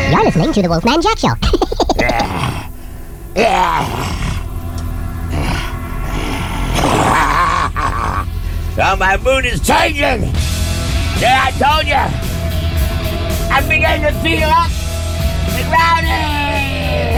You're listening to the Wolfman Jack Show. So my mood is changing. Yeah, I told you. I'm beginning to feel up and rowdy.